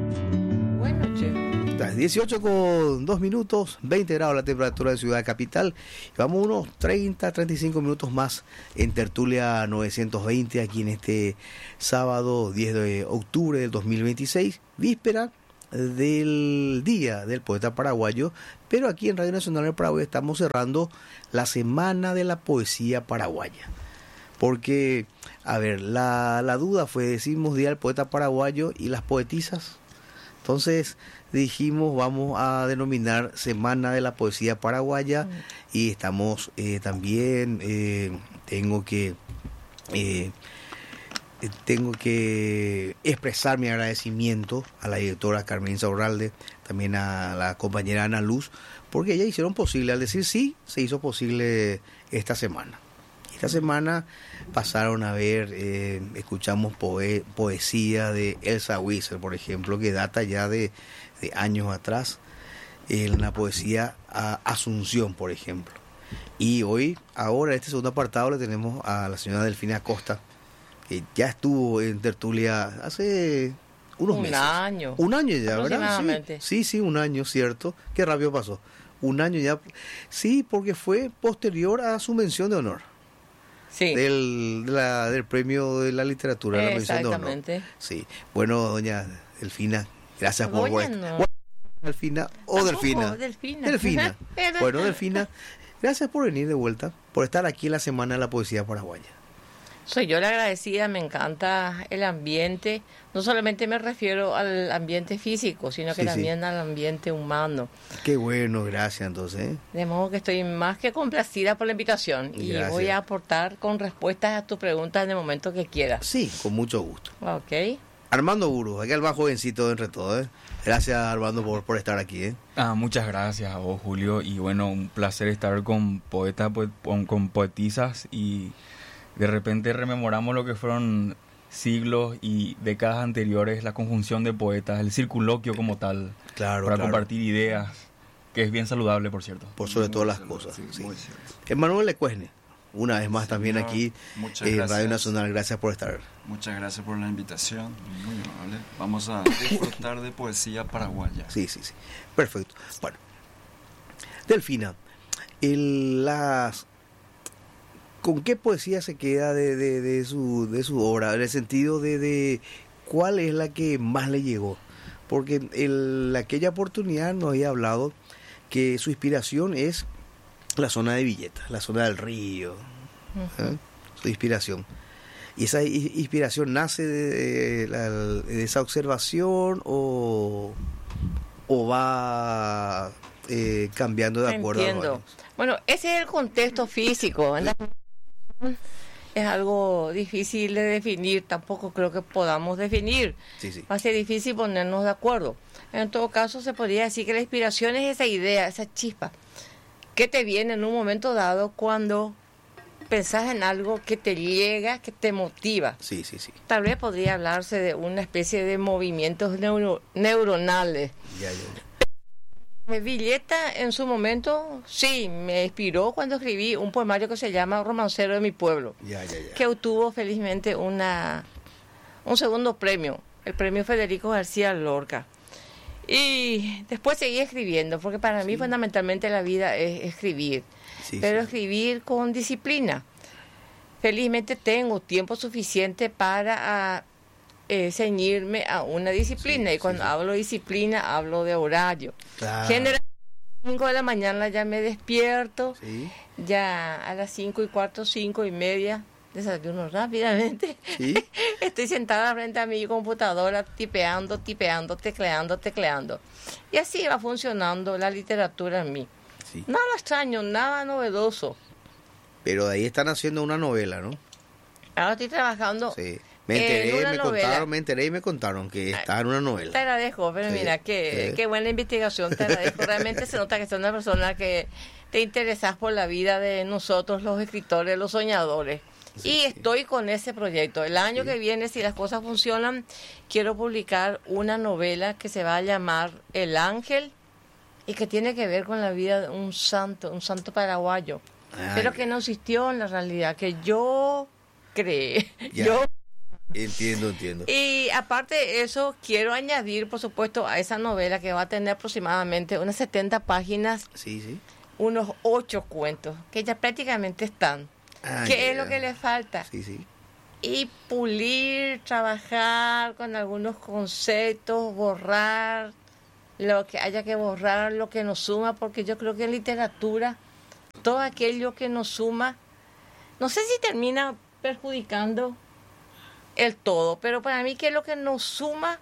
Bueno, che. Las 18 con 2 minutos, 20 grados la temperatura de Ciudad Capital. Vamos unos 30, 35 minutos más en Tertulia 920 aquí en este sábado 10 de octubre del 2026, víspera del Día del Poeta Paraguayo, pero aquí en Radio Nacional del Paraguay estamos cerrando la Semana de la Poesía Paraguaya. Porque, a ver, la duda fue, decimos Día del Poeta Paraguayo y las poetisas. Entonces dijimos, vamos a denominar Semana de la Poesía Paraguaya y estamos también, tengo que expresar mi agradecimiento a la directora Carmen Insaurralde, también a la compañera Ana Luz, porque ellas hicieron posible, al decir sí, se hizo posible esta semana. Esta semana pasaron a ver, escuchamos poesía de Elsa Wisser, por ejemplo, que data ya de años atrás, en la poesía a Asunción, por ejemplo. Y hoy, ahora, en este segundo apartado, le tenemos a la señora Delfina Acosta, que ya estuvo en Tertulia hace unos meses. Un año ya, ¿verdad? Sí, un año, cierto. Qué rápido pasó. Un año ya. Sí, porque fue posterior a su mención de honor. Sí. Del premio de la literatura, la mención de honor. Exactamente. Sí. Bueno, doña Delfina, gracias por Delfina o Delfina. Delfina. Bueno, Delfina, gracias por venir de vuelta, por estar aquí en la Semana de la Poesía Paraguaya. Soy yo la agradecida, me encanta el ambiente. No solamente me refiero al ambiente físico, sino que también al ambiente humano. Qué bueno, gracias entonces. De modo que estoy más que complacida por la invitación y voy a aportar con respuestas a tus preguntas en el momento que quieras. Sí, con mucho gusto. Ok. Armando Burgos, aquí el más jovencito entre todos. Gracias, Armando, por estar aquí. Muchas gracias a vos, Julio. Y bueno, un placer estar con poetas, con poetisas, y de repente rememoramos lo que fueron siglos y décadas anteriores, la conjunción de poetas, el circunloquio como tal, para compartir ideas, que es bien saludable, por cierto. Por sobre todas las cosas. Sí. Emanuel Lecuesne, una vez más también aquí en Radio Nacional, gracias por estar. Muchas gracias por la invitación, muy amable. Vamos a disfrutar de poesía paraguaya. Sí. Perfecto. Bueno, Delfina, ¿con qué poesía se queda de su obra? En el sentido de cuál es la que más le llegó. Porque aquella oportunidad nos había hablado que su inspiración es la zona de Villeta, la zona del río. Su inspiración. ¿Y esa inspiración nace de esa observación o va cambiando de acuerdo? Entiendo. Bueno, ese es el contexto físico, ¿verdad? Es algo difícil de definir, tampoco creo que podamos definir. Va a ser difícil ponernos de acuerdo. En todo caso, se podría decir que la inspiración es esa idea, esa chispa que te viene en un momento dado cuando pensás en algo que te llega, que te motiva. Sí. Tal vez podría hablarse de una especie de movimientos neuronales. Ya. Villeta en su momento, sí, me inspiró cuando escribí un poemario que se llama Romancero de mi pueblo, que obtuvo felizmente un segundo premio, el premio Federico García Lorca. Y después seguí escribiendo, porque para mí fundamentalmente la vida es escribir, pero escribir con disciplina. Felizmente tengo tiempo suficiente para ceñirme a una disciplina, y cuando hablo de disciplina hablo de horario. Generalmente a las 5 de la mañana ya me despierto, ya a las 5:15, 5:30 desayuno rápidamente. Estoy sentada frente a mi computadora tipeando, tecleando, y así va funcionando la literatura en mí. Nada extraño, nada novedoso. Pero de ahí están haciendo una novela, ¿no? Ahora estoy trabajando. Me enteré y me contaron que está en una novela. Te agradezco, pero mira, qué buena investigación, te agradezco. Realmente se nota que es una persona que te interesas por la vida de nosotros, los escritores, los soñadores. Y estoy con ese proyecto. El año que viene, si las cosas funcionan, quiero publicar una novela que se va a llamar El Ángel, y que tiene que ver con la vida de un santo paraguayo, pero que no existió en la realidad, que yo creé. Entiendo. Y aparte de eso, quiero añadir, por supuesto, a esa novela que va a tener aproximadamente unas 70 páginas, Sí. unos 8 cuentos, que ya prácticamente están. ¿Qué es lo que le falta? Sí. Y pulir, trabajar con algunos conceptos, borrar lo que haya que borrar, lo que nos suma, porque yo creo que en literatura todo aquello que nos suma, no sé si termina perjudicando el todo, pero para mí que es lo que nos suma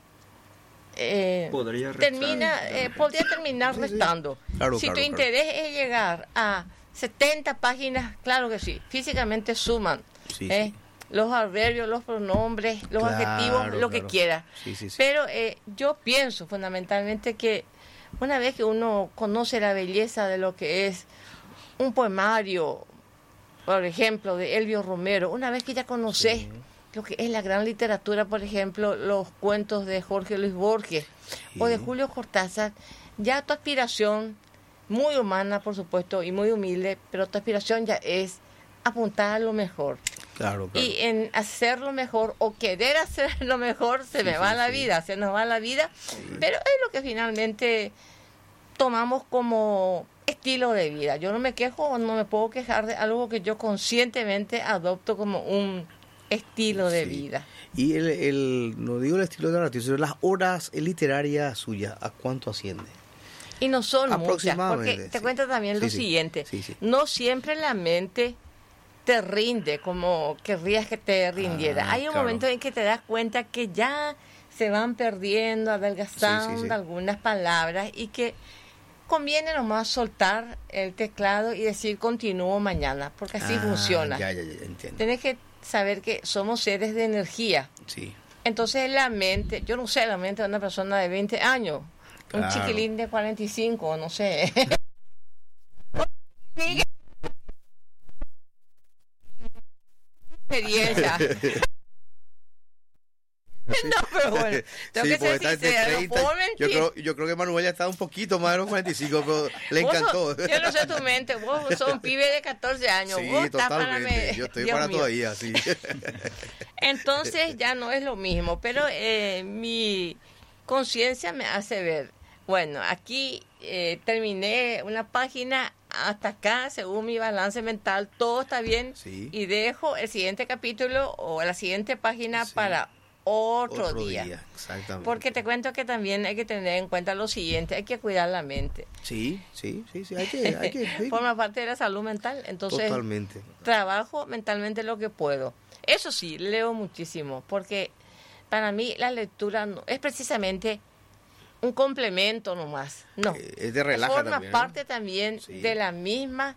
podría terminar restando. Si tu interés es llegar a 70 páginas, claro que sí, físicamente suman. Sí. Los adverbios, los pronombres, los adjetivos, lo que quiera. Sí. Pero yo pienso fundamentalmente que una vez que uno conoce la belleza de lo que es un poemario, por ejemplo, de Elvio Romero, una vez que ya conoces lo que es la gran literatura, por ejemplo, los cuentos de Jorge Luis Borges o de Julio Cortázar, ya tu aspiración, muy humana por supuesto y muy humilde, pero tu aspiración ya es apuntar a lo mejor. Claro. Y en hacer lo mejor o querer hacer lo mejor se nos va la vida, pero es lo que finalmente tomamos como estilo de vida. Yo no me quejo, no me puedo quejar de algo que yo conscientemente adopto como un estilo de vida. Y no digo el estilo narrativo, sino las horas literarias suyas, ¿a cuánto asciende? Y no son muchas, porque te cuento también lo siguiente, no siempre la mente te rinde como querrías que te rindiera. Hay un momento en que te das cuenta que ya se van perdiendo, adelgazando algunas palabras y que conviene nomás soltar el teclado y decir continúo mañana, porque así funciona. Ya, entiendo. Tienes que saber que somos seres de energía. Sí. Entonces la mente, yo no sé la mente de una persona de 20 años, un chiquilín de 45, no sé. Experiencia. No, pero bueno, tengo que ser sincera, no puedo mentir. Yo creo que Manuel ya está un poquito más de los 45, pero le encantó. Yo no sé tu mente, vos sos un pibe de 14 años. Sí, vos totalmente, yo estoy para todavía, sí. Entonces ya no es lo mismo, pero mi conciencia me hace ver, bueno, aquí terminé una página, hasta acá, según mi balance mental, todo está bien, y dejo el siguiente capítulo o la siguiente página para otro día. Exactamente. Porque te cuento que también hay que tener en cuenta lo siguiente, hay que cuidar la mente. Sí, hay que forma parte de la salud mental, entonces totalmente. Trabajo mentalmente lo que puedo. Eso sí, leo muchísimo, porque para mí la lectura no es precisamente un complemento nomás, no. Es de relaja forma también, parte también de la misma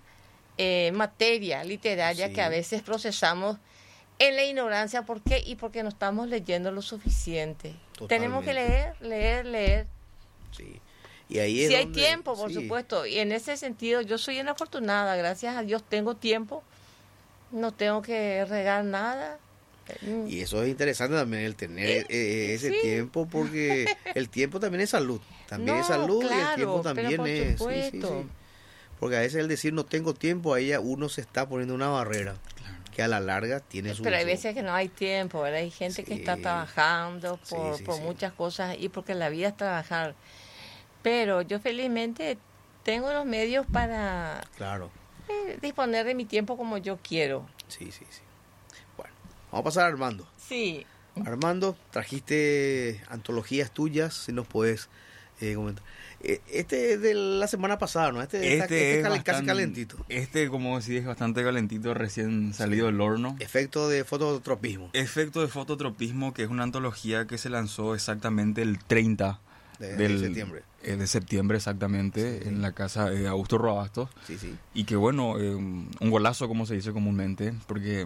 materia literaria que a veces procesamos en la ignorancia. ¿Por qué? Y porque no estamos leyendo lo suficiente. Totalmente. Tenemos que leer. Sí. Y ahí es si hay tiempo, por supuesto. Y en ese sentido, yo soy una afortunada. Gracias a Dios tengo tiempo. No tengo que regar nada. Y eso es interesante también, el tener ese tiempo, porque el tiempo también es salud. También es salud, y el tiempo también es... Sí. Porque a veces el decir no tengo tiempo, ahí uno se está poniendo una barrera. Que a la larga tiene su... Pero hay veces que no hay tiempo, ¿verdad? Hay gente que está trabajando por muchas cosas y porque la vida es trabajar. Pero yo felizmente tengo los medios para disponer de mi tiempo como yo quiero. Sí. Bueno, vamos a pasar a Armando. Sí. Armando, trajiste antologías tuyas, si nos puedes comentar. Este es de la semana pasada, ¿no? Este es casi calentito. Como decís, es bastante calentito, recién salido del horno. Efecto de fototropismo. Efecto de fototropismo, que es una antología que se lanzó exactamente el 30 de septiembre. De septiembre, exactamente, en la casa de Augusto Roabastos. Sí. Y que bueno, un golazo, como se dice comúnmente, porque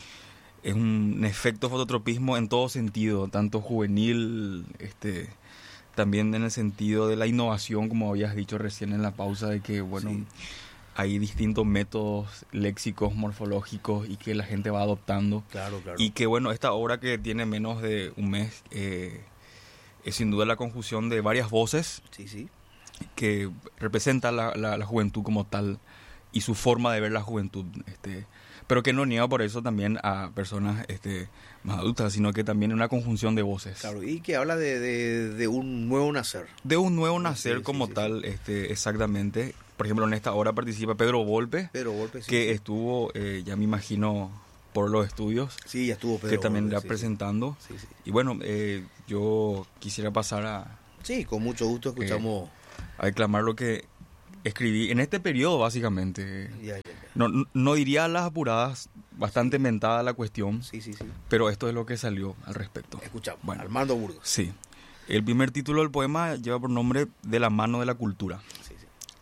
es un efecto fototropismo en todo sentido, tanto juvenil, también en el sentido de la innovación, como habías dicho recién en la pausa, de que, hay distintos métodos léxicos, morfológicos, y que la gente va adoptando. Claro. Y que, esta obra, que tiene menos de un mes, es sin duda la conjunción de varias voces que representa la juventud como tal y su forma de ver la juventud. pero que no niega por eso también a personas más adultas, sino que también una conjunción de voces. Claro, y que habla de un nuevo nacer. De un nuevo nacer como tal, exactamente. Por ejemplo, en esta obra participa Pedro Volpe, que estuvo, ya me imagino, por los estudios. Sí, ya estuvo Pedro que también Volpe, ya presentando. Sí, sí. Y bueno, yo quisiera pasar a... Sí, con mucho gusto escuchamos... a declamar lo que escribí en este periodo, básicamente. Ya. No diría a las apuradas, bastante mentada la cuestión, Sí. pero esto es lo que salió al respecto. Escuchamos, bueno, Armando Burgos. Sí. El primer título del poema lleva por nombre De la mano de la cultura. Sí.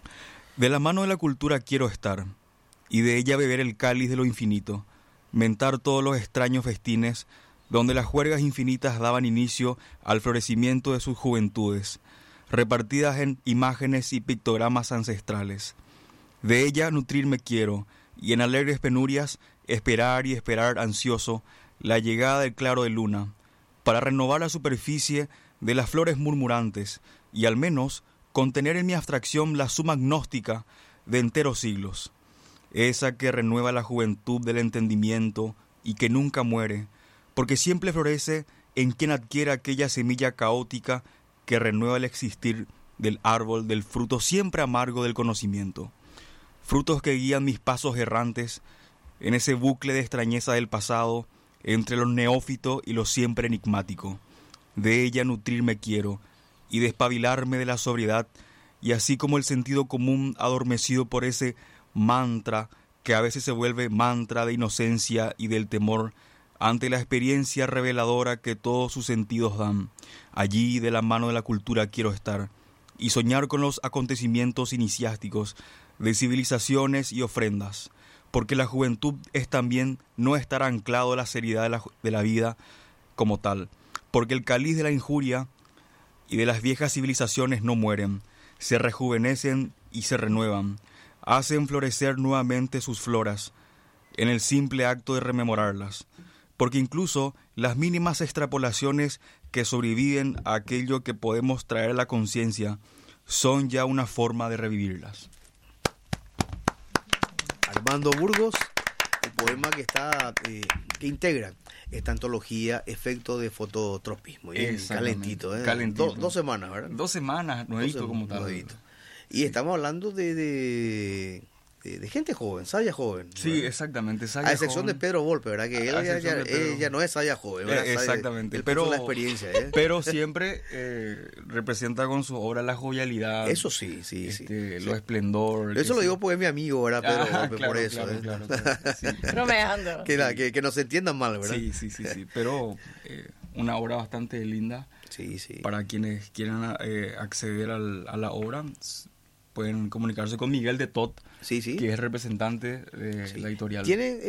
De la mano de la cultura quiero estar, y de ella beber el cáliz de lo infinito, mentar todos los extraños festines, donde las juergas infinitas daban inicio al florecimiento de sus juventudes, repartidas en imágenes y pictogramas ancestrales. De ella nutrirme quiero, y en alegres penurias esperar y esperar ansioso la llegada del claro de luna, para renovar la superficie de las flores murmurantes, y al menos contener en mi abstracción la suma gnóstica de enteros siglos, esa que renueva la juventud del entendimiento y que nunca muere, porque siempre florece en quien adquiera aquella semilla caótica que renueva el existir del árbol del fruto siempre amargo del conocimiento. Frutos que guían mis pasos errantes en ese bucle de extrañeza del pasado, entre lo neófito y lo siempre enigmático. De ella nutrirme quiero, y despabilarme de la sobriedad, y así como el sentido común adormecido por ese mantra, que a veces se vuelve mantra de inocencia y del temor, ante la experiencia reveladora que todos sus sentidos dan. Allí de la mano de la cultura quiero estar, y soñar con los acontecimientos iniciáticos, de civilizaciones y ofrendas, porque la juventud es también no estar anclado a la seriedad de la vida como tal, porque el cáliz de la injuria y de las viejas civilizaciones no mueren, se rejuvenecen y se renuevan, hacen florecer nuevamente sus floras, en el simple acto de rememorarlas, porque incluso las mínimas extrapolaciones que sobreviven a aquello que podemos traer a la conciencia son ya una forma de revivirlas. Armando Burgos, el poema que integra esta antología Efecto de Fototropismo. Calentito, ¿eh? Calentito. 2 semanas, ¿verdad? 2 semanas, nuevito como tal. Nuevito. Y estamos hablando de gente joven, saya joven. Sí, ¿verdad? Exactamente. A excepción de Pedro Volpe, ¿verdad? Que él ya no es saya joven, ¿verdad? Exactamente. Él puso la experiencia, pero siempre representa con su obra la jovialidad. Eso sí. Lo esplendor. Eso lo digo porque es mi amigo, ¿verdad? Pedro Volpe, claro, por eso. Claro, sí. Bromeando. Que no se entiendan mal, ¿verdad? Sí. Pero una obra bastante linda. Sí. Para quienes quieran acceder a la obra, pueden comunicarse con Miguel de Tot, que es representante de la editorial. ¿Tienen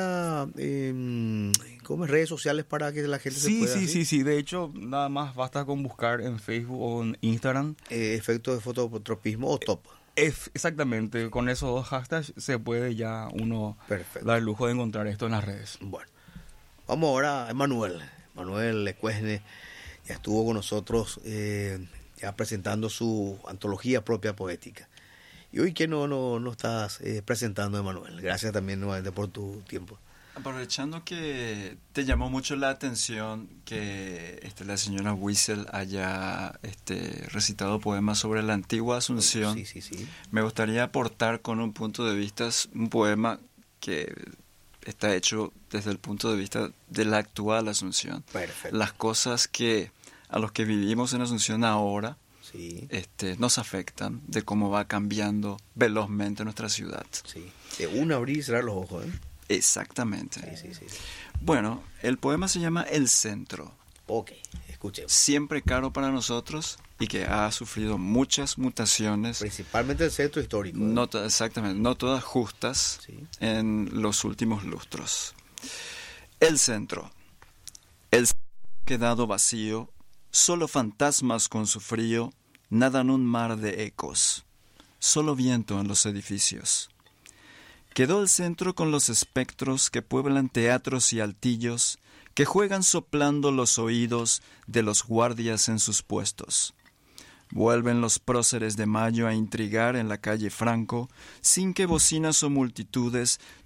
redes sociales para que la gente se pueda...? Sí. De hecho, nada más basta con buscar en Facebook o en Instagram. Efecto de fototropismo o top. Exactamente. Con esos 2 hashtags se puede ya uno dar el lujo de encontrar esto en las redes. Bueno, vamos ahora a Manuel Lecuesne. Ya estuvo con nosotros ya presentando su antología propia poética. Y hoy que no estás presentando, Emanuel. Gracias también nuevamente por tu tiempo. Aprovechando que te llamó mucho la atención que la señora Wiesel haya recitado poemas sobre la antigua Asunción, sí. Me gustaría aportar con un punto de vista, un poema que está hecho desde el punto de vista de la actual Asunción. Perfecto. Las cosas que a los que vivimos en Asunción ahora nos afectan, de cómo va cambiando velozmente nuestra ciudad. Sí. De un abrir y cerrar los ojos, ¿eh? Exactamente. Sí. Bueno, el poema se llama El Centro. Ok, escuchemos. Siempre caro para nosotros y que ha sufrido muchas mutaciones. Principalmente el centro histórico. Exactamente, no todas justas en los últimos lustros. El Centro. El centro ha quedado vacío, solo fantasmas con su frío nadan un mar de ecos, solo viento en los edificios. Quedó el centro con los espectros que pueblan teatros y altillos, que juegan soplando los oídos de los guardias en sus puestos. Vuelven los próceres de mayo a intrigar en la calle Franco, sin que bocinas o multitudes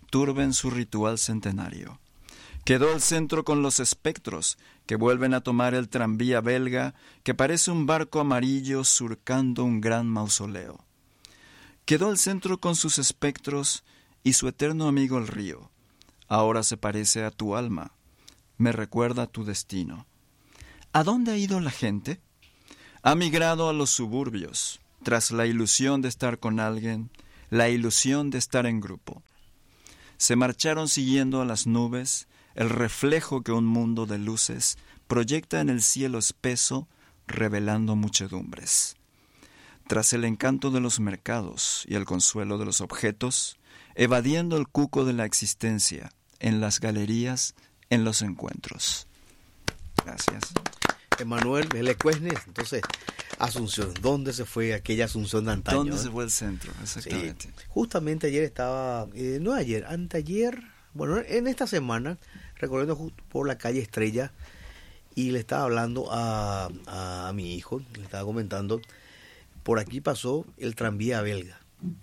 turben su ritual centenario. Quedó el centro con los espectros, que vuelven a tomar el tranvía belga, que parece un barco amarillo surcando un gran mausoleo. Quedó el centro con sus espectros y su eterno amigo el río. Ahora se parece a tu alma, me recuerda tu destino. ¿A dónde ha ido la gente? Ha migrado a los suburbios, tras la ilusión de estar con alguien, la ilusión de estar en grupo. Se marcharon siguiendo a las nubes, el reflejo que un mundo de luces proyecta en el cielo espeso, revelando muchedumbres. Tras el encanto de los mercados y el consuelo de los objetos, evadiendo el cuco de la existencia, en las galerías, en los encuentros. Gracias. Emanuel Melecuesnes, entonces, Asunción, ¿dónde se fue aquella Asunción de antaño? ¿Dónde se fue el centro? Exactamente. Sí, justamente ayer estaba, no ayer, anteayer, bueno, en esta semana, recorriendo por la calle Estrella, y le estaba hablando a mi hijo, le estaba comentando, por aquí pasó el tranvía belga.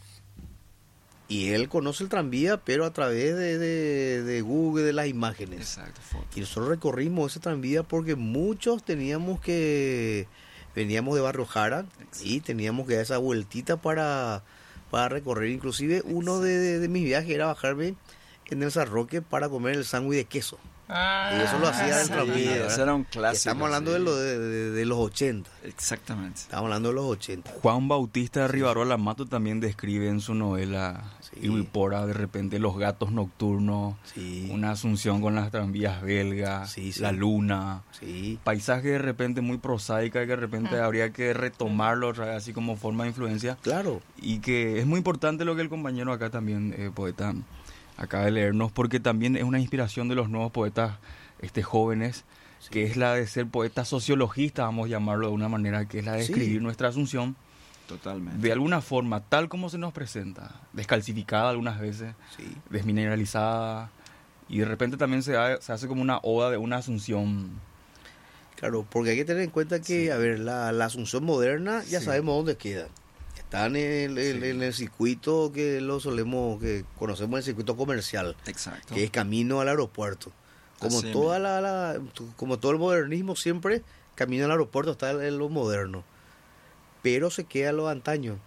Y él conoce el tranvía, pero a través de Google, de las imágenes. Exacto. Fotos. Y nosotros recorrimos ese tranvía porque muchos veníamos de Barrio Jara. Exacto. Y teníamos que dar esa vueltita para recorrer. Inclusive uno de mis viajes era bajarme en el Sarroque para comer el sándwich de queso. Y eso lo hacía del tranvía. Eso era un clásico. Estamos hablando de los 80. Exactamente. Estamos hablando de los 80. Juan Bautista Rivarola Mato también describe en su novela Ibipora de repente los gatos nocturnos, una Asunción con las tranvías belgas, la luna, paisaje de repente muy prosaica que de repente habría que retomarlo otra vez así como forma de influencia. Claro. Y que es muy importante lo que el compañero acá también, poeta, acaba de leernos, porque también es una inspiración de los nuevos poetas jóvenes, que es la de ser poeta sociologista, vamos a llamarlo de una manera, que es la de escribir nuestra Asunción. Totalmente. De alguna forma, tal como se nos presenta, descalcificada algunas veces, desmineralizada, y de repente también se hace como una oda de una Asunción. Claro, porque hay que tener en cuenta que, a ver, la Asunción moderna ya sabemos dónde queda. Están en el circuito que conocemos, el circuito comercial. Exacto. Que es camino al aeropuerto. Como como todo el modernismo, siempre camino al aeropuerto está en lo moderno. Pero se queda lo antaño.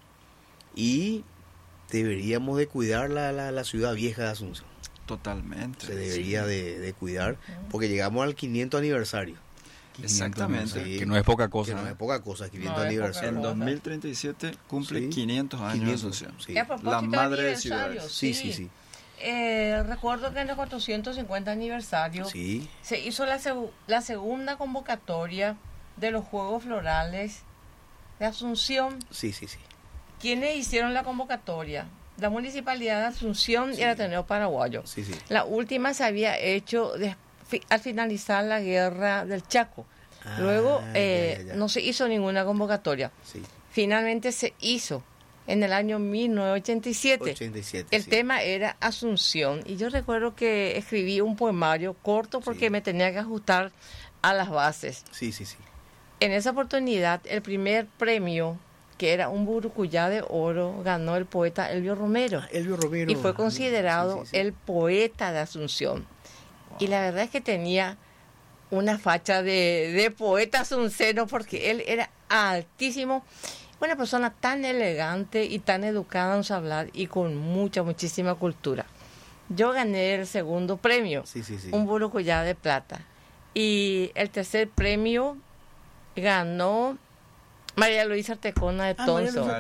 Y deberíamos de cuidar la ciudad vieja de Asunción. Totalmente. Se debería de cuidar, porque llegamos al 500 aniversario. Exactamente. Que no es poca cosa. Que no es poca cosa, 500 aniversario. En 2037 cumple 500 años de Asunción. La madre de ciudades. Sí. Recuerdo que en el 450 aniversario se hizo la segunda convocatoria de los Juegos Florales de Asunción. Sí. ¿Quiénes hicieron la convocatoria? La Municipalidad de Asunción y el Ateneo Paraguayo. La última se había hecho al finalizar la guerra del Chaco. Luego no se hizo ninguna convocatoria. Finalmente se hizo en el año 1987. El tema era Asunción. Y yo recuerdo que escribí un poemario corto porque me tenía que ajustar a las bases. En esa oportunidad, el primer premio, que era un burucuyá de oro, ganó el poeta Elvio Romero. Y fue considerado el poeta de Asunción. Y la verdad es que tenía una facha de poeta asunceno, porque él era altísimo, una persona tan elegante y tan educada en su hablar y con muchísima cultura. Yo gané el segundo premio, un burucuyá de plata. Y el tercer premio ganó María Luisa Artejona de Tonso.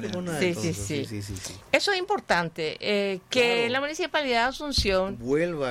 Eso es importante, que la Municipalidad de Asunción vuelva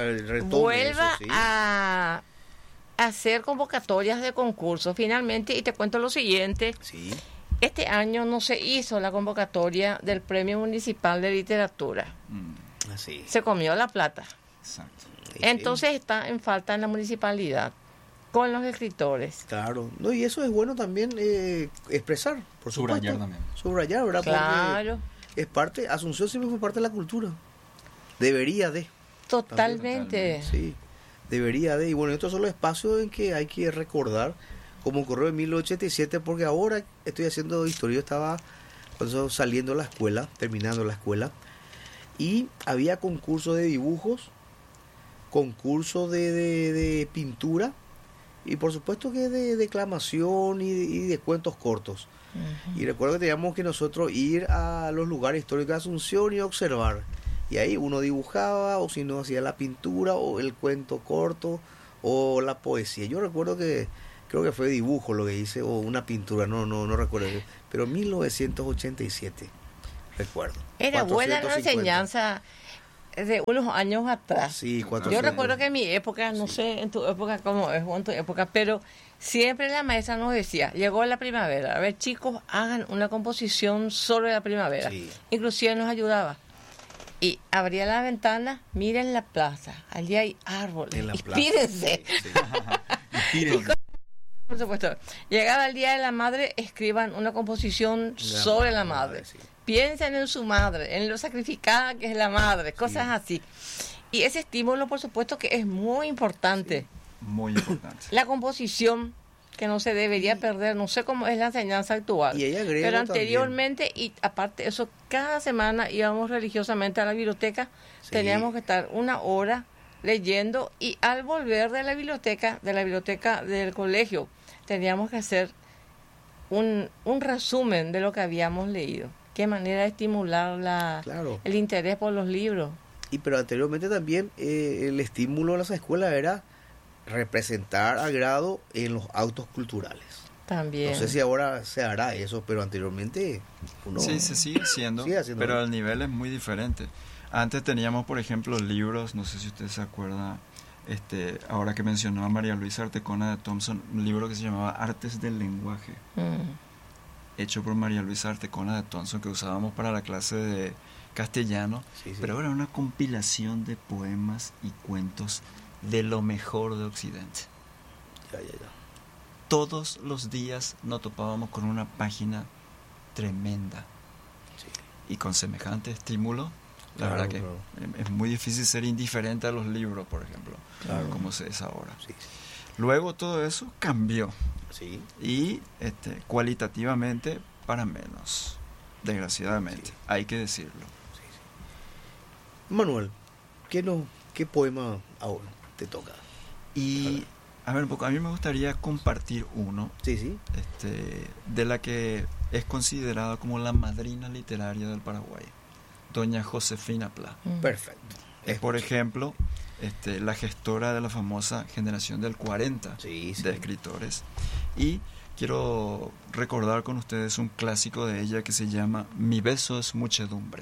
a hacer convocatorias de concursos. Finalmente, y te cuento lo siguiente, este año no se hizo la convocatoria del Premio Municipal de Literatura. Se comió la plata. Exacto. Entonces está en falta en la municipalidad con los escritores. Claro, no, y eso es bueno también expresar, por subrayar supuesto. También. Subrayar, ¿verdad? Claro. Porque es parte, Asunción siempre fue parte de la cultura. Debería de. Totalmente. Sí, debería de. Y bueno, estos son los espacios en que hay que recordar, como ocurrió en 1987, porque ahora estoy haciendo historia. Yo estaba saliendo de la escuela, terminando la escuela, y había concursos de dibujos, concursos de pintura y por supuesto que de declamación y de cuentos cortos. Y recuerdo que teníamos que nosotros ir a los lugares históricos de Asunción y observar. Y ahí uno dibujaba, o si no hacía la pintura, o el cuento corto, o la poesía. Yo recuerdo que creo que fue dibujo lo que hice, o una pintura, no recuerdo. Pero 1987, recuerdo. Era buena la enseñanza de unos años atrás. Sí, yo recuerdo que en mi época, no sé en tu época cómo es, o en tu época, pero siempre la maestra nos decía, llegó la primavera, a ver chicos, hagan una composición sobre la primavera. Sí. Inclusive nos ayudaba. Y abría la ventana, miren la plaza, allí hay árboles, inspírense. Sí. Por supuesto, llegaba el Día de la Madre, escriban una composición sobre la madre. Sí. Piensen en su madre, en lo sacrificada que es la madre, cosas así. Y ese estímulo, por supuesto, que es muy importante. Sí, muy importante. La composición, que no se debería perder, no sé cómo es la enseñanza actual. Y ella agrega pero anteriormente, también. Y aparte de eso, cada semana íbamos religiosamente a la biblioteca, teníamos que estar una hora leyendo, y al volver de la biblioteca del colegio, teníamos que hacer un resumen de lo que habíamos leído. Qué manera de estimular el interés por los libros. Y pero anteriormente también el estímulo de las escuelas era representar a grado en los actos culturales. También. No sé si ahora se hará eso, pero anteriormente uno... Sí, se sigue haciendo, pero el nivel es muy diferente. Antes teníamos, por ejemplo, libros, no sé si usted se acuerda, ahora que mencionó a María Luisa Artecona de Thompson, un libro que se llamaba Artes del Lenguaje, hecho por María Luisa Artecona de Thompson, que usábamos para la clase de castellano, pero era una compilación de poemas y cuentos de lo mejor de Occidente. Todos los días nos topábamos con una página tremenda, y con semejante estímulo, la verdad que es muy difícil ser indiferente a los libros, por ejemplo, como se es ahora. Luego todo eso cambió, y cualitativamente para menos, desgraciadamente, hay que decirlo. Manuel, ¿qué poema ahora te toca? Y a ver un poco, a mí me gustaría compartir uno de la que es considerada como la madrina literaria del Paraguay, doña Josefina Pla. Perfecto. Es, por ejemplo, la gestora de la famosa generación del 40 de escritores. Y quiero recordar con ustedes un clásico de ella que se llama Mi beso es muchedumbre.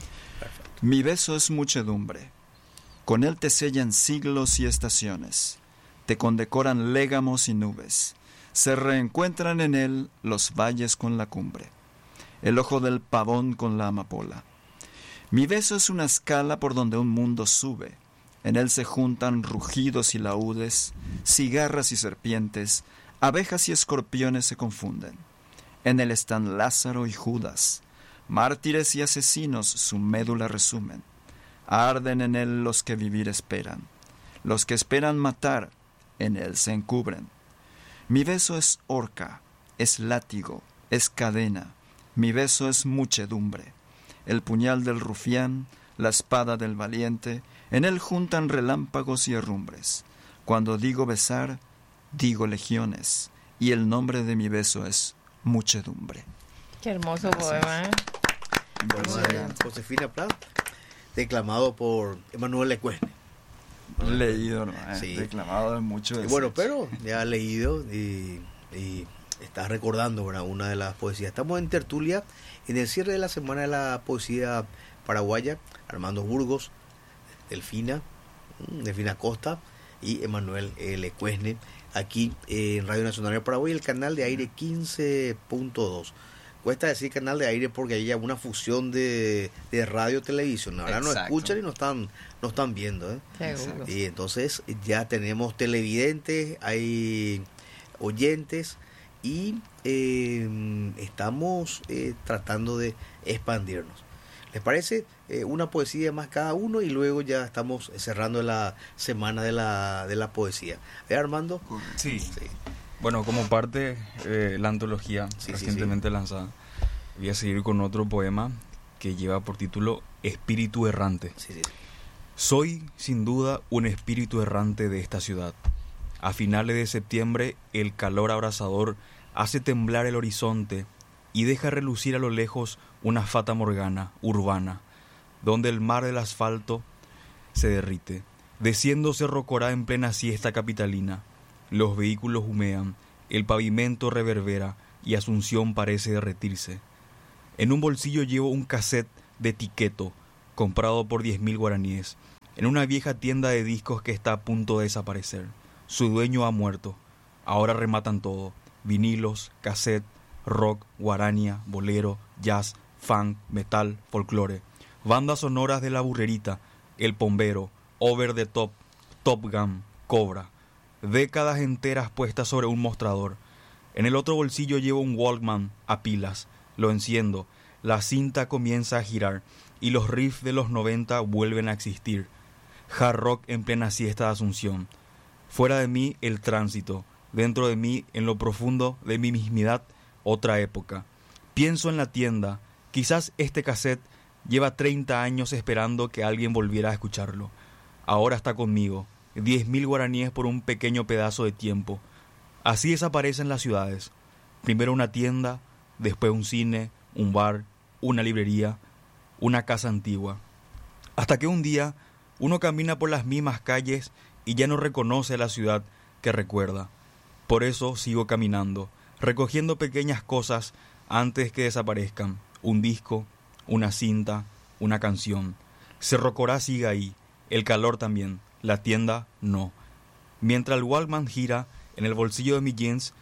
Mi beso es muchedumbre. Con él te sellan siglos y estaciones. Te condecoran légamos y nubes. Se reencuentran en él los valles con la cumbre. El ojo del pavón con la amapola. Mi beso es una escala por donde un mundo sube. En él se juntan rugidos y laúdes, cigarras y serpientes, abejas y escorpiones se confunden. En él están Lázaro y Judas, mártires y asesinos su médula resumen. Arden en él los que vivir esperan, los que esperan matar, en él se encubren. Mi beso es horca, es látigo, es cadena, mi beso es muchedumbre. El puñal del rufián, la espada del valiente, en él juntan relámpagos y herrumbres. Cuando digo besar, digo legiones, y el nombre de mi beso es muchedumbre. Qué hermoso poema, Josefina Pla, declamado por Emanuel Lecuesne. Leído, ¿no? Declamado es mucho. Bueno, pero ya leído y estás recordando, ¿verdad?, una de las poesías. Estamos en tertulia en el cierre de la Semana de la Poesía Paraguaya. Armando Burgos, Delfina Costa y Emanuel Lecuesne, aquí en Radio Nacional de Paraguay, el canal de aire 15.2. Cuesta decir canal de aire porque hay una fusión de radio televisión. Ahora nos escuchan y nos están viendo, y entonces ya tenemos televidentes, hay oyentes, y estamos tratando de expandirnos. ¿Les parece? Una poesía más cada uno y luego ya estamos cerrando la semana de la poesía. Armando. Sí. Bueno, como parte la antología recientemente lanzada, voy a seguir con otro poema que lleva por título Espíritu Errante. Sí, sí. Soy, sin duda, un espíritu errante de esta ciudad. A finales de septiembre, el calor abrasador hace temblar el horizonte y deja relucir a lo lejos una fata morgana urbana, donde el mar del asfalto se derrite. Desciendo Cerro Corá en plena siesta capitalina. Los vehículos humean, el pavimento reverbera y Asunción parece derretirse. En un bolsillo llevo un cassette de Tiqueto, comprado por 10.000 guaraníes, en una vieja tienda de discos que está a punto de desaparecer. Su dueño ha muerto. Ahora rematan todo: vinilos, cassette, rock, guarania, bolero, jazz, funk, metal, folclore, bandas sonoras de la burrerita, El Pombero, Over the Top, Top Gun, Cobra, décadas enteras puestas sobre un mostrador. En el otro bolsillo llevo un Walkman a pilas. Lo enciendo, la cinta comienza a girar y los riffs de los 90 vuelven a existir. Hard rock en plena siesta de Asunción. Fuera de mí el tránsito, dentro de mí, en lo profundo de mi mismidad, otra época. Pienso en la tienda. Quizás este cassette lleva 30 años esperando que alguien volviera a escucharlo. Ahora está conmigo. 10.000 guaraníes por un pequeño pedazo de tiempo. Así desaparecen las ciudades. Primero una tienda, después un cine, un bar, una librería, una casa antigua. Hasta que un día uno camina por las mismas calles y ya no reconoce la ciudad que recuerda. Por eso sigo caminando, recogiendo pequeñas cosas antes que desaparezcan. Un disco, una cinta, una canción. Cerro Corá sigue ahí, el calor también, la tienda no. Mientras el Walkman gira en el bolsillo de mi jeans,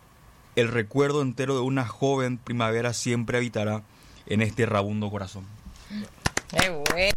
el recuerdo entero de una joven primavera siempre habitará en este rabundo corazón. ¡Qué bueno!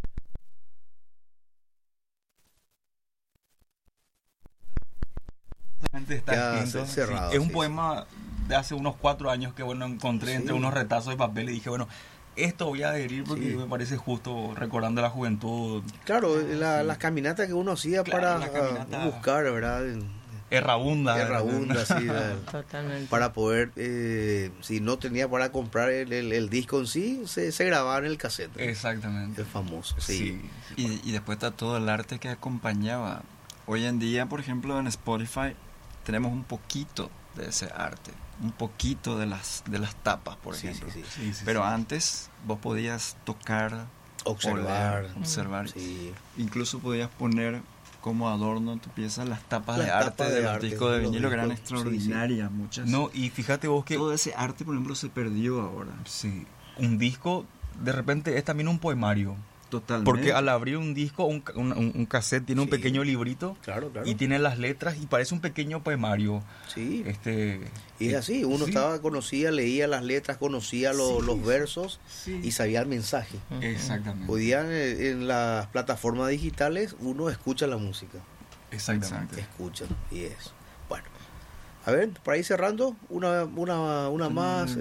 Está cerrado, es un poema de hace unos 4 años que encontré entre unos retazos de papel y dije, esto voy a adherir porque me parece justo, recordando la juventud. Claro, las caminatas que uno hacía para buscar, ¿verdad? Errabunda, sí. Totalmente. Para poder, si no tenía para comprar el disco en sí, se grababa en el cassette. Exactamente. El famoso, sí. Y después está todo el arte que acompañaba. Hoy en día, por ejemplo, en Spotify tenemos un poquito de ese arte, un poquito de las tapas, por ejemplo. Sí. Pero antes vos podías tocar, observar, Sí. Incluso podías poner como adorno en tu pieza las tapas de arte de los discos de vinilo, que eran extraordinarias, muchas. No, y fíjate vos que todo ese arte, por ejemplo, se perdió ahora. Sí, un disco de repente es también un poemario. Totalmente. Porque al abrir un disco, un cassette tiene un pequeño librito, claro. Y tiene las letras y parece un pequeño poemario. Sí. Y es así, uno conocía, leía las letras, conocía los versos y sabía el mensaje. Exactamente. Hoy día en las plataformas digitales uno escucha la música. Exactamente. Escucha, y es. Bueno, a ver, por ahí cerrando, una más.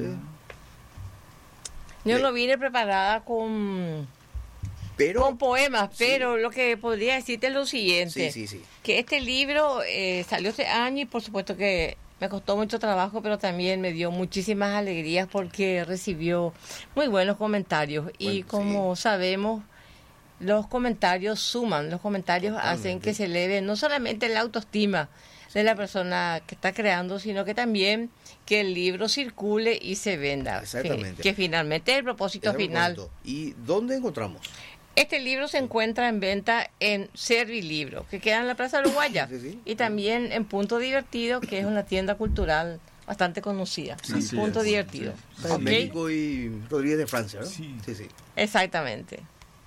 Yo lo vine preparada con poemas, pero lo que podría decirte es lo siguiente. Sí. Que este libro salió este año y por supuesto que me costó mucho trabajo, pero también me dio muchísimas alegrías porque recibió muy buenos comentarios. Y como sabemos, los comentarios suman, los comentarios hacen que se eleve no solamente la autoestima de la persona que está creando, sino que también que el libro circule y se venda. Exactamente. Que finalmente es el propósito final. ¿Y dónde encontramos? Este libro se encuentra en venta en Servilibro, que queda en la Plaza Uruguaya, y también en Punto Divertido, que es una tienda cultural bastante conocida. Punto Divertido. En México y Rodríguez de Francia, ¿no? Sí. Exactamente.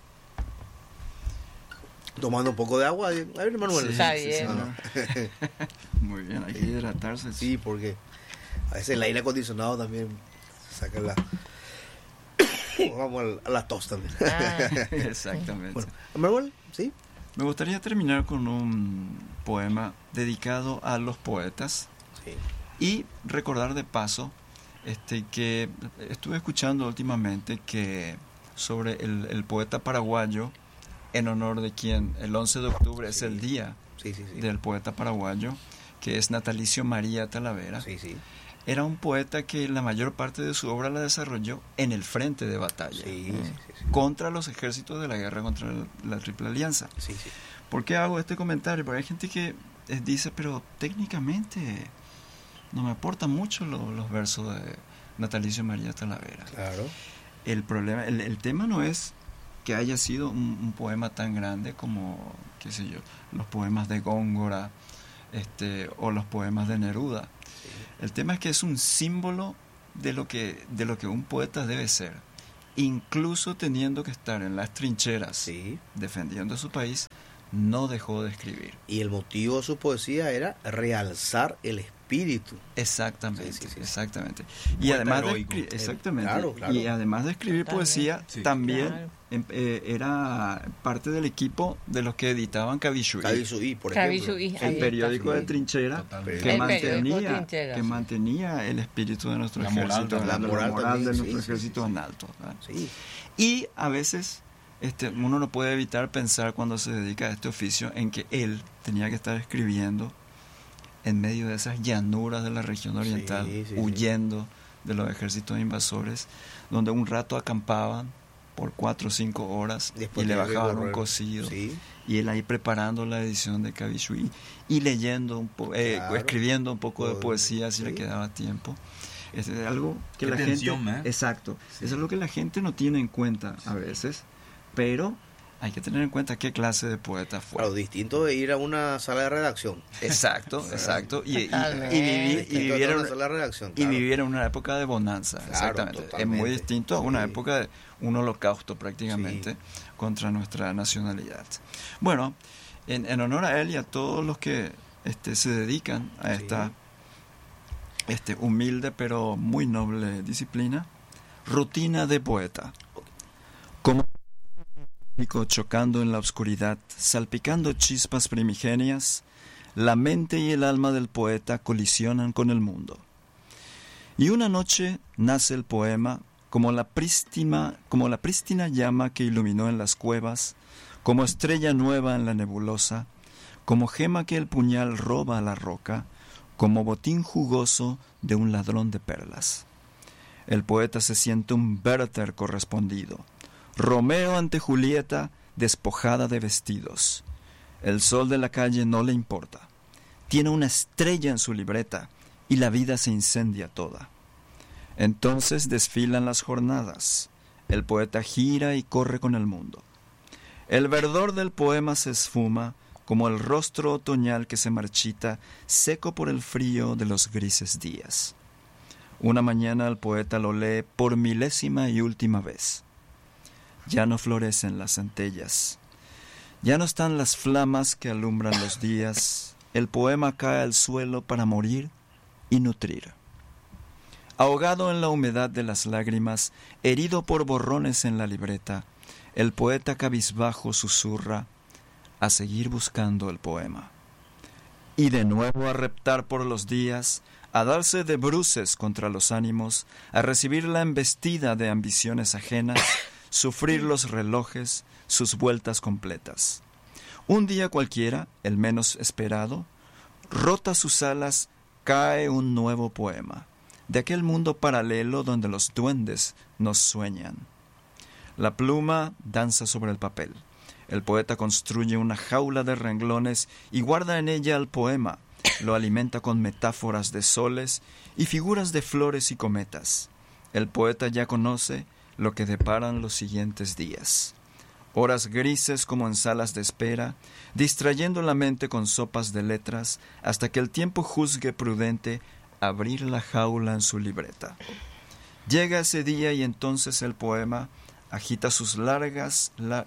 Tomando un poco de agua. A ver, Manuel. Está bien. Muy bien, hay que hidratarse. Sí, porque a veces el aire acondicionado también saca la... Vamos a la tos también. Exactamente. Bueno, Manuel, ¿sí? Me gustaría terminar con un poema dedicado a los poetas. Sí. Y recordar de paso que estuve escuchando últimamente que sobre el poeta paraguayo, en honor de quien el 11 de octubre es el día del poeta paraguayo, que es Natalicio María Talavera. era un poeta que la mayor parte de su obra la desarrolló en el frente de batalla, contra los ejércitos de la guerra contra la Triple Alianza. ¿Por qué hago este comentario? Porque hay gente que dice, pero técnicamente no me aportan mucho los versos de Natalicio María Talavera. Claro. El problema, el tema no es que haya sido un poema tan grande como, qué sé yo, los poemas de Góngora, o los poemas de Neruda. El tema es que es un símbolo de lo que un poeta debe ser, incluso teniendo que estar en las trincheras defendiendo su país. No dejó de escribir. Y el motivo de su poesía era realzar el espíritu. Exactamente, exactamente. Y además y además de escribir poesía, también era parte del equipo de los que editaban Cabishuí, por ejemplo. El periódico de trinchera que mantenía el espíritu de nuestro ejército, la moral de nuestro ejército en alto. Y a veces uno no puede evitar pensar cuando se dedica a este oficio en que él tenía que estar escribiendo en medio de esas llanuras de la región oriental, huyendo de los ejércitos invasores, donde un rato acampaban por 4 o 5 horas. Después y le bajaban un cocido, y él ahí preparando la edición de Cabishuí y leyendo escribiendo un poco de poesía si le quedaba tiempo. Es algo que la gente exacto, eso es lo que la gente no tiene en cuenta a veces. Pero hay que tener en cuenta qué clase de poeta fue. Claro, distinto de ir a una sala de redacción. Exacto. Y vivir en una época de bonanza. Claro, exactamente. Totalmente. Es muy distinto a una época de un holocausto prácticamente contra nuestra nacionalidad. Bueno, en honor a él y a todos los que se dedican a esta humilde pero muy noble disciplina, rutina de poeta. Como chocando en la oscuridad, salpicando chispas primigenias, la mente y el alma del poeta colisionan con el mundo. Y una noche nace el poema como la prístina llama que iluminó en las cuevas, como estrella nueva en la nebulosa, como gema que el puñal roba a la roca, como botín jugoso de un ladrón de perlas. El poeta se siente un Werther correspondido, Romeo ante Julieta, despojada de vestidos. El sol de la calle no le importa. Tiene una estrella en su libreta y la vida se incendia toda. Entonces desfilan las jornadas. El poeta gira y corre con el mundo. El verdor del poema se esfuma como el rostro otoñal que se marchita, seco por el frío de los grises días. Una mañana el poeta lo lee por 1000ª y última vez. Ya no florecen las centellas, ya no están las flamas que alumbran los días. El poema cae al suelo para morir y nutrir. Ahogado en la humedad de las lágrimas, herido por borrones en la libreta, el poeta cabizbajo susurra: a seguir buscando el poema. Y de nuevo a reptar por los días, a darse de bruces contra los ánimos, a recibir la embestida de ambiciones ajenas, sufrir los relojes, sus vueltas completas. Un día cualquiera, el menos esperado, rota sus alas, cae un nuevo poema, de aquel mundo paralelo donde los duendes nos sueñan. La pluma danza sobre el papel. El poeta construye una jaula de renglones y guarda en ella el poema. Lo alimenta con metáforas de soles y figuras de flores y cometas. El poeta ya conoce lo que deparan los siguientes días. Horas grises como en salas de espera, distrayendo la mente con sopas de letras, hasta que el tiempo juzgue prudente abrir la jaula en su libreta. Llega ese día y entonces el poema agita sus largas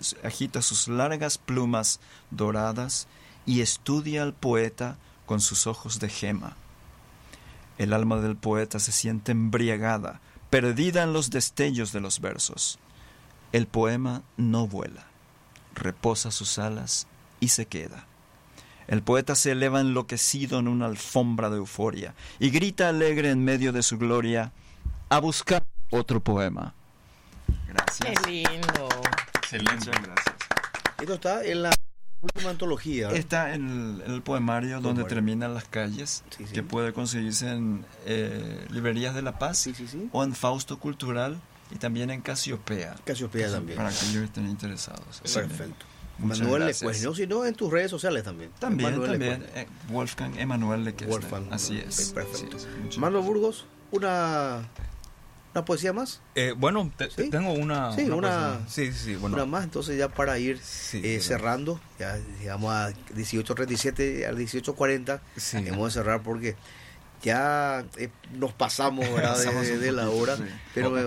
plumas doradas y estudia al poeta con sus ojos de gema. El alma del poeta se siente embriagada, perdida en los destellos de los versos. El poema no vuela, reposa sus alas y se queda. El poeta se eleva enloquecido en una alfombra de euforia y grita alegre en medio de su gloria: a buscar otro poema. Gracias. Qué lindo. Excelente. Muchas gracias. Esto está en la última antología. Está en el poemario donde terminan las calles, que puede conseguirse en librerías de La Paz o en Fausto Cultural y también en Casiopea. Casiopea también. Para aquellos que estén interesados. Perfecto. Manuel Lecuesne, si no, en tus redes sociales también. También. Wolfgang Emanuel Lecuesne. Así es. Perfecto. Manuel Burgos, una poesía más. Bueno, tengo una. Sí, una una más, entonces ya para ir cerrando, ya llegamos a 18:37, a 18:40. Hemos de cerrar porque ya nos pasamos, ¿verdad? de la hora, pero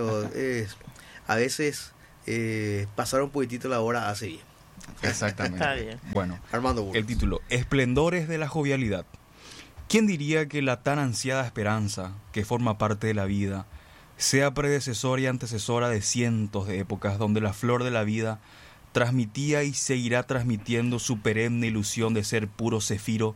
a veces pasar un poquitito la hora hace bien. Exactamente. Está bien. Bueno, Armando Burgos. El título: Esplendores de la jovialidad. ¿Quién diría que la tan ansiada esperanza que forma parte de la vida sea predecesora y antecesora de cientos de épocas donde la flor de la vida transmitía y seguirá transmitiendo su perenne ilusión de ser puro cefiro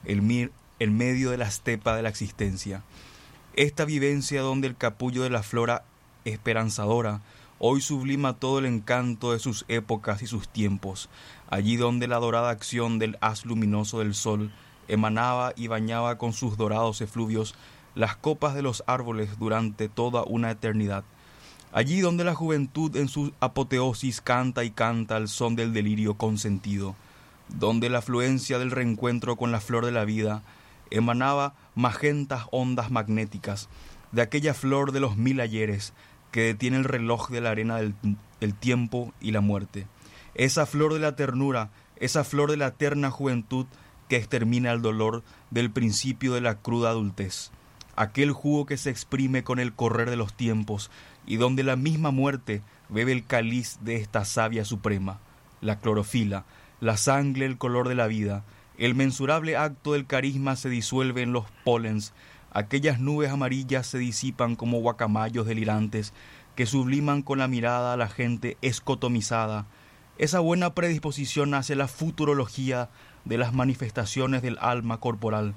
en medio de la estepa de la existencia? Esta vivencia donde el capullo de la flora esperanzadora hoy sublima todo el encanto de sus épocas y sus tiempos, allí donde la dorada acción del haz luminoso del sol emanaba y bañaba con sus dorados efluvios las copas de los árboles durante toda una eternidad, allí donde la juventud en su apoteosis canta y canta al son del delirio consentido, donde la afluencia del reencuentro con la flor de la vida emanaba magentas ondas magnéticas de aquella flor de los 1000 ayeres que detiene el reloj de la arena del tiempo y la muerte, esa flor de la ternura, esa flor de la eterna juventud que extermina el dolor del principio de la cruda adultez, aquel jugo que se exprime con el correr de los tiempos y donde la misma muerte bebe el cáliz de esta savia suprema, la clorofila, la sangre, el color de la vida, el mensurable acto del carisma se disuelve en los polens, aquellas nubes amarillas se disipan como guacamayos delirantes que subliman con la mirada a la gente escotomizada. Esa buena predisposición hacia la futurología de las manifestaciones del alma corporal.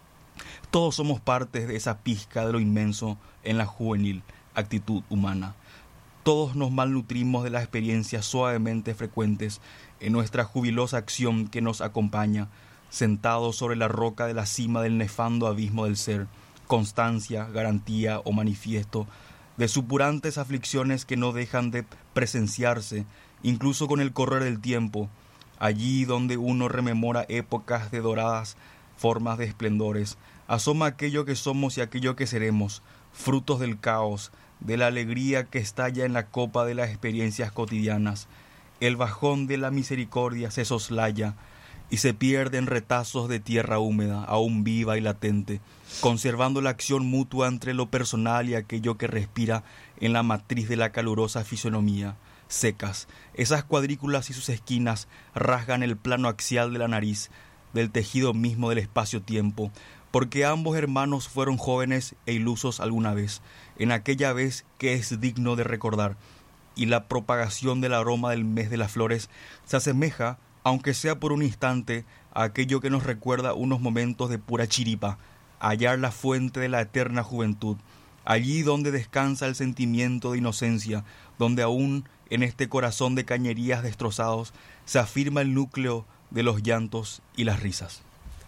Todos somos partes de esa pizca de lo inmenso en la juvenil actitud humana. Todos nos malnutrimos de las experiencias suavemente frecuentes en nuestra jubilosa acción que nos acompaña, sentados sobre la roca de la cima del nefando abismo del ser, constancia, garantía o manifiesto de supurantes aflicciones que no dejan de presenciarse, incluso con el correr del tiempo, allí donde uno rememora épocas de doradas formas de esplendores, asoma aquello que somos y aquello que seremos, frutos del caos, de la alegría que estalla en la copa de las experiencias cotidianas. El bajón de la misericordia se soslaya y se pierde en retazos de tierra húmeda, aún viva y latente, conservando la acción mutua entre lo personal y aquello que respira en la matriz de la calurosa fisonomía. Secas, esas cuadrículas y sus esquinas rasgan el plano axial de la nariz, del tejido mismo del espacio-tiempo, porque ambos hermanos fueron jóvenes e ilusos alguna vez, en aquella vez que es digno de recordar, y la propagación del aroma del mes de las flores se asemeja, aunque sea por un instante, a aquello que nos recuerda unos momentos de pura chiripa, hallar la fuente de la eterna juventud, allí donde descansa el sentimiento de inocencia, donde aún en este corazón de cañerías destrozados se afirma el núcleo de los llantos y las risas.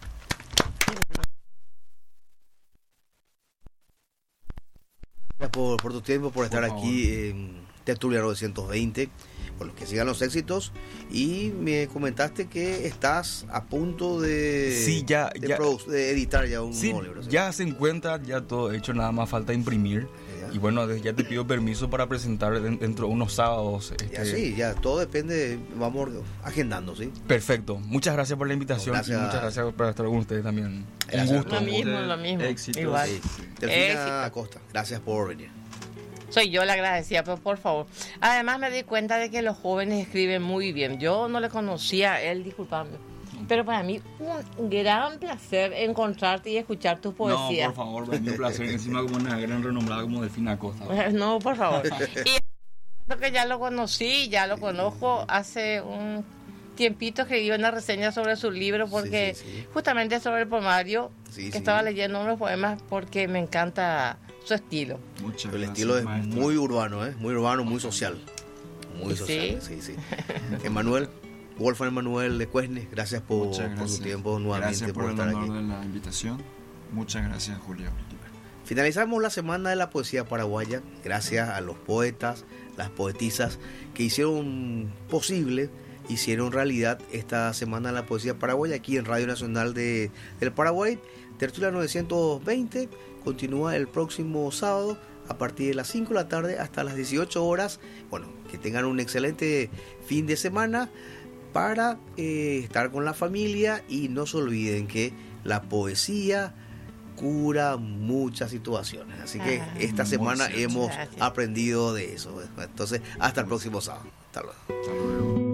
Gracias por tu tiempo, por estar aquí en Tertulia 920. Bueno, que sigan los éxitos. Y me comentaste que estás a punto de, de editar ya un nuevo libro. ¿Sí? Ya se encuentra, ya todo hecho, nada más falta imprimir. Y bueno, ya te pido permiso para presentar dentro de unos sábados. Ya todo depende, vamos agendando, ¿sí? Perfecto. Muchas gracias por la invitación. Y muchas gracias por estar con ustedes también. Gracias. Un gusto. Lo mismo. Éxito. Igual. Delfina Acosta, gracias por venir. Soy yo la agradecida, pero por favor. Además me di cuenta de que los jóvenes escriben muy bien. Yo no le conocía a él, disculpame. Pero para mí un gran placer encontrarte y escuchar tus poesías. No, por favor, para mí un placer. Encima como una gran renombrada como Delfina Acosta. No, por favor. Y que ya lo conocí, ya lo conozco. Hace un tiempito escribí una reseña sobre su libro porque justamente sobre el poemario estaba leyendo unos poemas porque me encanta su estilo. Muchas gracias. El estilo es maestro. Muy urbano, muy urbano, muy social. Muy social, sí. Emanuel. Wolfgang Emanuel de Cuesne, gracias por tu tiempo nuevamente. Gracias por el honor de la invitación. Muchas gracias, Julio. Finalizamos la semana de la poesía paraguaya gracias a los poetas, las poetisas que hicieron posible, hicieron realidad esta semana de la poesía paraguaya aquí en Radio Nacional del Paraguay. Tertulia 920 continúa el próximo sábado a partir de las 5 de la tarde hasta las 18 horas. Bueno, que tengan un excelente fin de semana para estar con la familia, y no se olviden que la poesía cura muchas situaciones. Así que esta semana hemos aprendido de eso. Entonces, hasta el próximo sábado. Hasta luego.